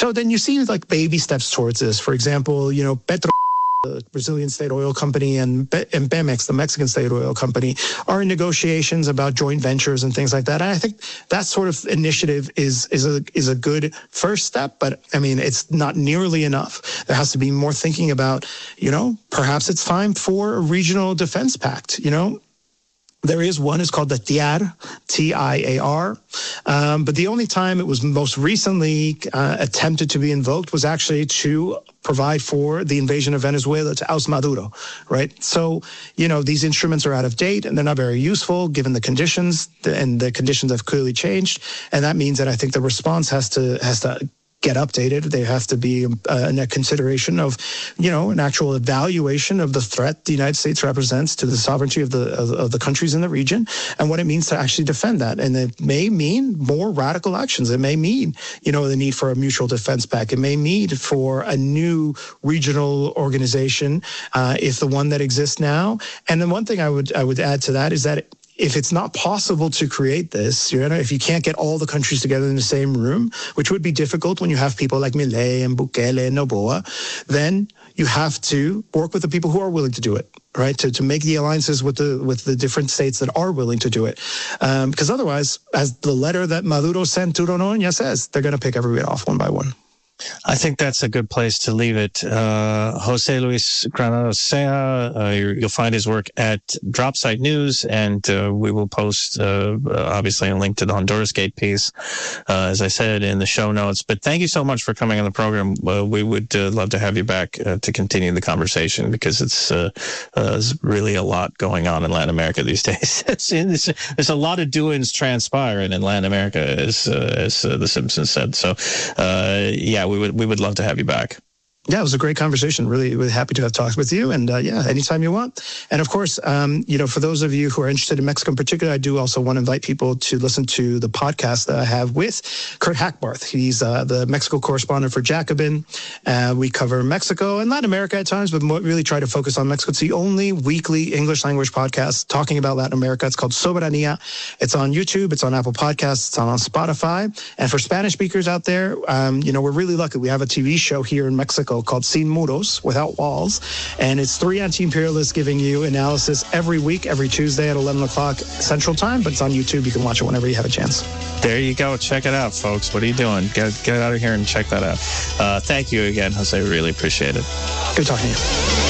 So then you see like baby steps towards this. For example, Petro, the Brazilian state oil company, and Pemex, the Mexican state oil company, are in negotiations about joint ventures and things like that. And I think that sort of initiative is a good first step, but I mean, it's not nearly enough. There has to be more thinking about, perhaps it's time for a regional defense pact, There is one, it's called the TIAR, T-I-A-R. But the only time it was most recently attempted to be invoked was actually to provide for the invasion of Venezuela, to oust Maduro, right? So, these instruments are out of date and they're not very useful given the conditions, and the conditions have clearly changed. And that means that I think the response has to get updated. They have to be a consideration of, an actual evaluation of the threat the United States represents to the sovereignty of the countries in the region and what it means to actually defend that. And it may mean more radical actions. It may mean, the need for a mutual defense pact. It may mean for a new regional organization, if the one that exists now. And then one thing I would add to that is that if it's not possible to create this, if you can't get all the countries together in the same room, which would be difficult when you have people like Milei and Bukele and Noboa, then you have to work with the people who are willing to do it, right? To make the alliances with the different states that are willing to do it. Because otherwise, as the letter that Maduro sent to Noroña says, they're going to pick everybody off one by one. I think that's a good place to leave it. Jose Luis Granados Ceja, you'll find his work at Dropsite News, and we will post, obviously, a link to the Honduras Gate piece, as I said, in the show notes. But thank you so much for coming on the program. We would love to have you back to continue the conversation, because there's really a lot going on in Latin America these days. There's a lot of doings transpiring in Latin America, as The Simpsons said. So, we would love to have you back. Yeah, it was a great conversation. Really happy to have talked with you. And anytime you want. And of course, for those of you who are interested in Mexico in particular, I do also want to invite people to listen to the podcast that I have with Kurt Hackbarth. He's the Mexico correspondent for Jacobin. We cover Mexico and Latin America at times, but really try to focus on Mexico. It's the only weekly English language podcast talking about Latin America. It's called Soberanía. It's on YouTube. It's on Apple Podcasts. It's on Spotify. And for Spanish speakers out there, we're really lucky. We have a TV show here in Mexico called Sin Muros, Without Walls, and it's three anti-imperialists giving you analysis every week, every Tuesday at 11 o'clock Central Time, but it's on YouTube. You can watch it whenever you have a chance. There you go. Check it out, folks. What are you doing? Get out of here and check that out. Thank you again, Jose. Really appreciate it. Good talking to you.